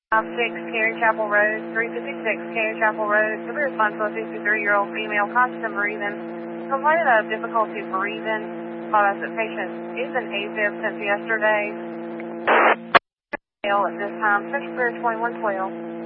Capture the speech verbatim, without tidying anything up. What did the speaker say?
six Karen Chapel Road, three fifty-six Karen Chapel Road. To be responsible, a fifty-three-year-old female conscious and breathing, complaining of difficulty breathing. Called us that patient is an AFib since yesterday. At this time, Central Clear twenty-one twelve.